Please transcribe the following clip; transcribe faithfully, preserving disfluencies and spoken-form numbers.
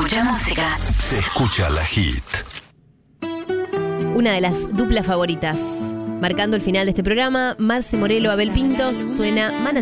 escucha música. Se escucha la hit. Una de las duplas favoritas. Marcando el final de este programa, Marce Morelo, Abel Pintos, suena Manantial.